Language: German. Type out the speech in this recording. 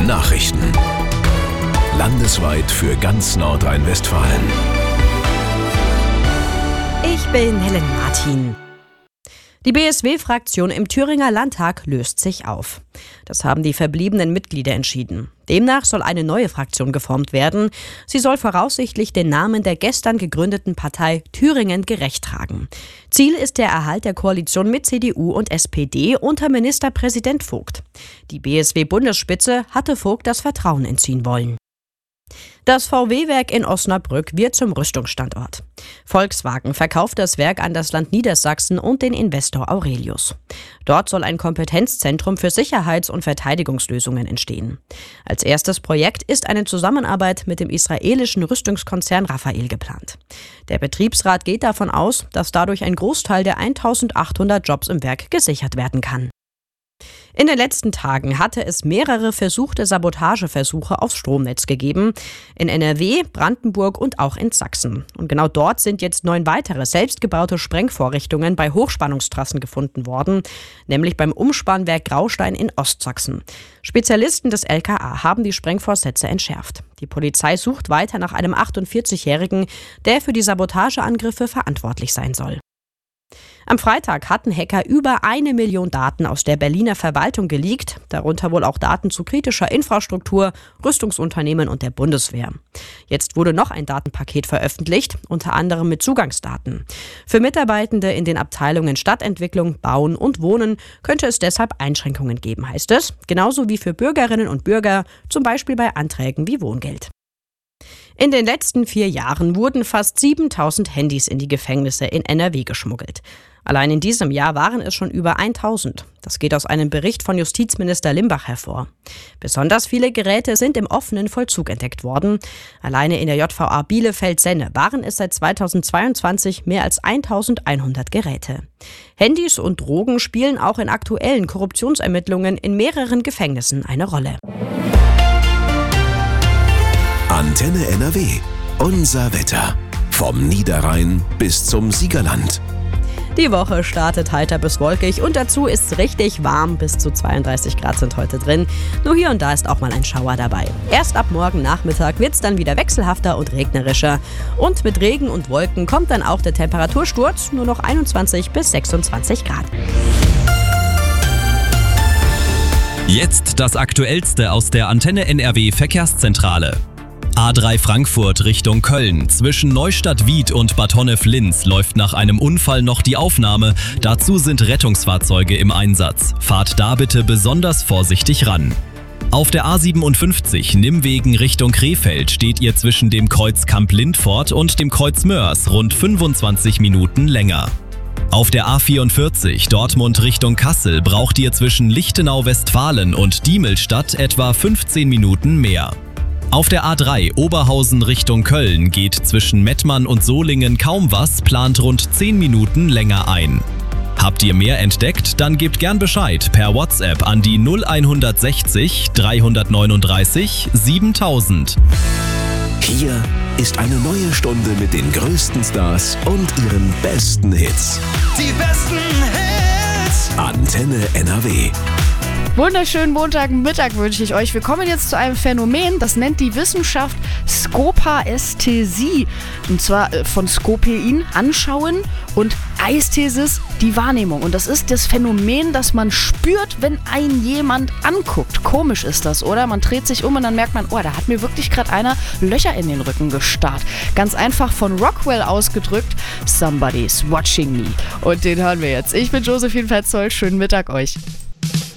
Nachrichten. Landesweit für ganz Nordrhein-Westfalen. Ich bin Helen Martin. Die BSW-Fraktion im Thüringer Landtag löst sich auf. Das haben die verbliebenen Mitglieder entschieden. Demnach soll eine neue Fraktion geformt werden. Sie soll voraussichtlich den Namen der gestern gegründeten Partei Thüringen gerecht tragen. Ziel ist der Erhalt der Koalition mit CDU und SPD unter Ministerpräsident Vogt. Die BSW-Bundesspitze hatte Vogt das Vertrauen entziehen wollen. Das VW-Werk in Osnabrück wird zum Rüstungsstandort. Volkswagen verkauft das Werk an das Land Niedersachsen und den Investor Aurelius. Dort soll ein Kompetenzzentrum für Sicherheits- und Verteidigungslösungen entstehen. Als erstes Projekt ist eine Zusammenarbeit mit dem israelischen Rüstungskonzern Rafael geplant. Der Betriebsrat geht davon aus, dass dadurch ein Großteil der 1800 Jobs im Werk gesichert werden kann. In den letzten Tagen hatte es mehrere versuchte Sabotageversuche aufs Stromnetz gegeben. In NRW, Brandenburg und auch in Sachsen. Und genau dort sind jetzt 9 weitere selbstgebaute Sprengvorrichtungen bei Hochspannungstrassen gefunden worden, nämlich beim Umspannwerk Graustein in Ostsachsen. Spezialisten des LKA haben die Sprengvorsätze entschärft. Die Polizei sucht weiter nach einem 48-Jährigen, der für die Sabotageangriffe verantwortlich sein soll. Am Freitag hatten Hacker über 1 Million Daten aus der Berliner Verwaltung geleakt, darunter wohl auch Daten zu kritischer Infrastruktur, Rüstungsunternehmen und der Bundeswehr. Jetzt wurde noch ein Datenpaket veröffentlicht, unter anderem mit Zugangsdaten. Für Mitarbeitende in den Abteilungen Stadtentwicklung, Bauen und Wohnen könnte es deshalb Einschränkungen geben, heißt es, genauso wie für Bürgerinnen und Bürger, zum Beispiel bei Anträgen wie Wohngeld. In den letzten 4 Jahren wurden fast 7000 Handys in die Gefängnisse in NRW geschmuggelt. Allein in diesem Jahr waren es schon über 1000. Das geht aus einem Bericht von Justizminister Limbach hervor. Besonders viele Geräte sind im offenen Vollzug entdeckt worden. Alleine in der JVA Bielefeld-Senne waren es seit 2022 mehr als 1100 Geräte. Handys und Drogen spielen auch in aktuellen Korruptionsermittlungen in mehreren Gefängnissen eine Rolle. Antenne NRW. Unser Wetter. Vom Niederrhein bis zum Siegerland. Die Woche startet heiter bis wolkig und dazu ist es richtig warm. Bis zu 32 Grad sind heute drin. Nur hier und da ist auch mal ein Schauer dabei. Erst ab morgen Nachmittag wird es dann wieder wechselhafter und regnerischer. Und mit Regen und Wolken kommt dann auch der Temperatursturz, nur noch 21 bis 26 Grad. Jetzt das Aktuellste aus der Antenne NRW Verkehrszentrale. A3 Frankfurt Richtung Köln. Zwischen Neustadt-Wied und Bad Honnef-Linz läuft nach einem Unfall noch die Aufnahme. Dazu sind Rettungsfahrzeuge im Einsatz. Fahrt da bitte besonders vorsichtig ran. Auf der A57 Nimwegen Richtung Krefeld steht ihr zwischen dem Kreuz Kamp-Lindfort und dem Kreuz Mörs rund 25 Minuten länger. Auf der A44 Dortmund Richtung Kassel braucht ihr zwischen Lichtenau-Westfalen und Diemelstadt etwa 15 Minuten mehr. Auf der A3 Oberhausen Richtung Köln geht zwischen Mettmann und Solingen kaum was, plant rund 10 Minuten länger ein. Habt ihr mehr entdeckt? Dann gebt gern Bescheid per WhatsApp an die 0160 339 7000. Hier ist eine neue Stunde mit den größten Stars und ihren besten Hits. Die besten Hits. Antenne NRW. Wunderschönen Montagmittag wünsche ich euch. Wir kommen jetzt zu einem Phänomen, das nennt die Wissenschaft Skopaästhesie. Und zwar von Skopein, anschauen, und Ästhesis, die Wahrnehmung. Und das ist das Phänomen, das man spürt, wenn einen jemand anguckt. Komisch ist das, oder? Man dreht sich um und dann merkt man, oh, da hat mir wirklich gerade einer Löcher in den Rücken gestarrt. Ganz einfach von Rockwell ausgedrückt, Somebody's watching me. Und den hören wir jetzt. Ich bin Josephine Petzold. Schönen Mittag euch.